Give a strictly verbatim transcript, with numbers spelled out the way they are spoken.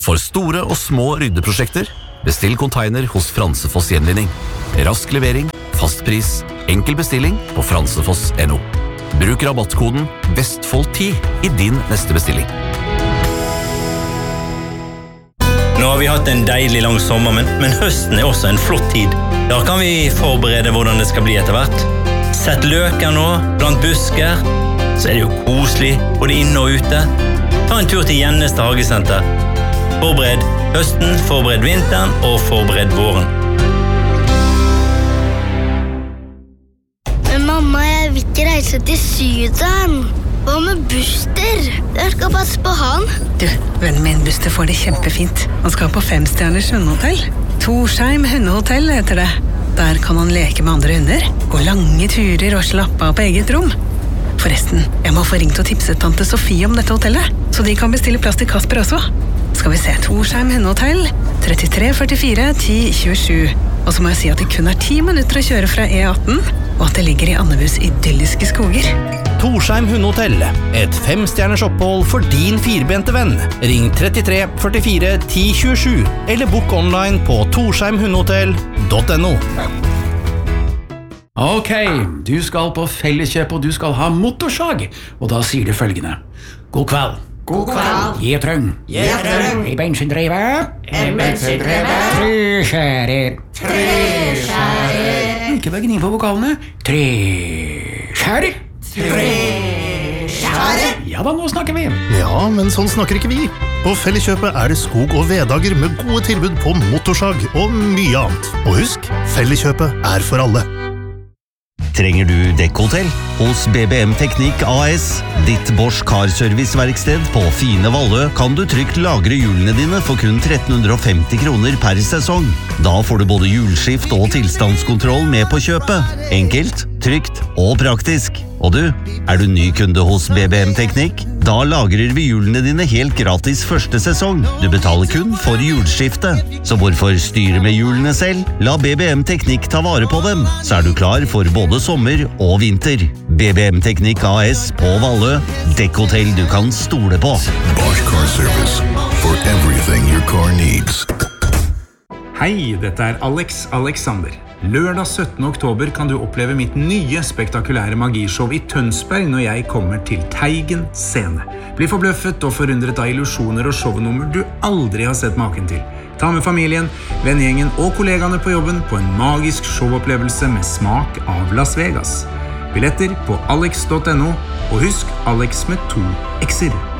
For store og små ryddeprosjekter, bestill container hos Fransefoss Gjenvinning. Rask levering, fast pris, enkel bestilling på fransefoss punktum no. Bruk rabattkoden Vestfold ti i din neste bestilling. Nå har vi hatt en deilig lang sommer, men, men høsten er også en flott tid. Da kan vi forberede hvordan det skal bli etter hvert. Sett løker nå, blant busker, så er det jo koselig, både inne og ute. Ta en tur til Gjennestad Hagesenter. Forbered høsten, forbered vinteren og forbered våren. Men mamma, jeg vil ikke reise til Syden. Hva med Buster? Jeg skal passe på han. Du, vennen min Buster får det kjempefint. Han skal på femstjerners hundehotell. Torsheim hundehotell heter det. Der kan han leke med andre hunder, gå lange turer og slappe av på eget rom. Forresten, jeg må få ringt og tipse tante Sofie om dette hotellet, så de kan bestille plass til Kasper også. Skal vi se, Torsheim hundehotell, trettitre førtifire ti tjuesju. Og så må jeg si at det kun er ti minutter å kjøre fra E atten, og at det ligger i Andebus idylliske skoger. Torsheim hundehotell, et femstjerners opphold for din firbente venn. Ring trettitre førtifire ti tjuesju, eller book online på torsheim hundehotell punktum no. Ok, du skal på Felleskjøp og du skal ha motorsag, og da sier du følgende. God kveld. God kveld. Gjetrøng. Gjetrøng. I bensindrevet. En bensindrevet. Treskjærer. Treskjærer. Ikke bare gni på vokalene. Treskjærer. Treskjærer. Ja da, nå snakker vi. Ja, men sånn snakker ikke vi. På Felleskjøpet er det skog- og veddager med gode tilbud på motorsag og mye annet. Og husk, Felleskjøpet er for alle. Trenger du dekkhotell? Hos B B M Teknikk A S, ditt Bosch Car-serviceverksted på Fine Vallø, kan du trygt lagre hjulene dine for kun tretten hundre og femti kroner per sesong. Da får du både hjulskift og tilstandskontroll med på kjøpet. Enkelt, trygt og praktisk. Og du, er du ny kunde hos B B M Teknikk? Da lagrer vi hjulene dine helt gratis første sesong. Du betaler kun for hjulskifte. Så hvorfor styre med hjulene selv? La B B M Teknikk ta vare på dem, så er du klar for både sommer og vinter. B B M Teknikk A S på Vallø. Dekkhotell du kan stole på. Bosch Car Service. For everything your car needs. Hei, dette er Alex Alexander. Lørdag syttende oktober kan du oppleve mitt nye spektakulære magishow i Tønsberg når jeg kommer til Teigen scene. Bli forbløffet og forundret av illusjoner og shownummer du aldri har sett maken til. Ta med familien, vennegjengen og kollegaene på jobben på en magisk showopplevelse med smak av Las Vegas. Billetter på alex punktum no, og husk Alex med to X'er.